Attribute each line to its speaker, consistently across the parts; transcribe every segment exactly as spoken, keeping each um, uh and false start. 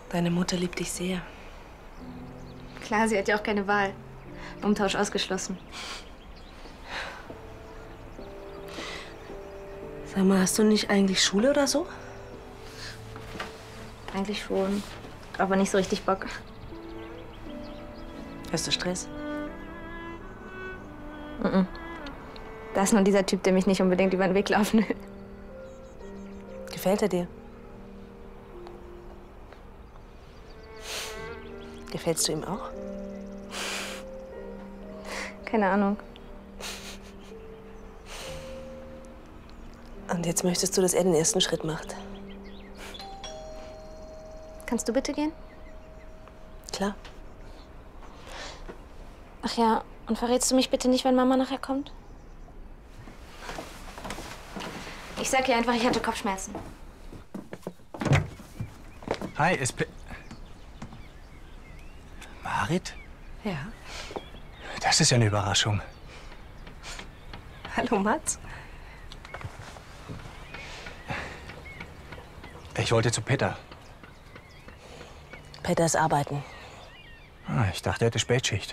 Speaker 1: Deine Mutter liebt dich sehr.
Speaker 2: Klar, sie hat ja auch keine Wahl. Umtausch ausgeschlossen.
Speaker 1: Sag mal, hast du nicht eigentlich Schule oder so?
Speaker 2: Eigentlich schon, aber nicht so richtig Bock.
Speaker 1: Hast du Stress?
Speaker 2: Mhm. Da ist nur dieser Typ, der mich nicht unbedingt über den Weg laufen will.
Speaker 1: Gefällt er dir? Gefällst du ihm auch?
Speaker 2: Keine Ahnung.
Speaker 1: Und jetzt möchtest du, dass er den ersten Schritt macht?
Speaker 2: Kannst du bitte gehen?
Speaker 1: Klar.
Speaker 2: Ach ja, und verrätst du mich bitte nicht, wenn Mama nachher kommt? Ich sag ihr einfach, ich hatte Kopfschmerzen.
Speaker 3: Hi, ist Pe Marit?
Speaker 1: Ja.
Speaker 3: Das ist ja eine Überraschung.
Speaker 1: Hallo, Mats.
Speaker 3: Ich wollte zu Peter.
Speaker 1: Peter ist arbeiten.
Speaker 3: Ah, ich dachte, er hätte Spätschicht.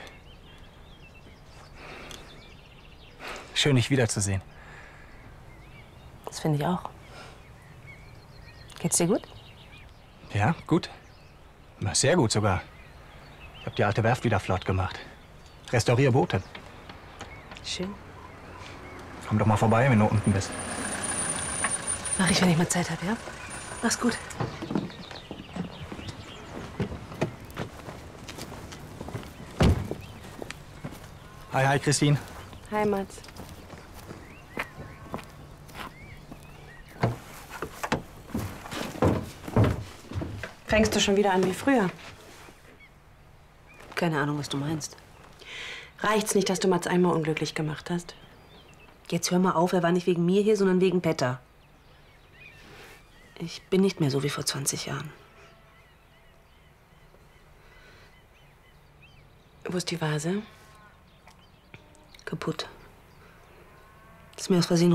Speaker 3: Schön, dich wiederzusehen.
Speaker 1: Das finde ich auch. Geht's dir gut?
Speaker 3: Ja, gut. Na, sehr gut sogar. Ich habe die alte Werft wieder flott gemacht. Restaurier Boote.
Speaker 1: Schön.
Speaker 3: Komm doch mal vorbei, wenn du unten bist.
Speaker 1: Mach ich, wenn ich mal Zeit habe, ja? Mach's gut.
Speaker 3: Hi, hi, Christine.
Speaker 1: Hi, Mats.
Speaker 4: Fängst du schon wieder an wie früher?
Speaker 1: Keine Ahnung, was du meinst.
Speaker 4: Reicht's nicht, dass du Mats einmal unglücklich gemacht hast?
Speaker 1: Jetzt hör mal auf, er war nicht wegen mir hier, sondern wegen Petter. Ich bin nicht mehr so wie vor zwanzig Jahren.
Speaker 4: Wo ist die Vase?
Speaker 1: Kaputt. Ist mir aus Versehen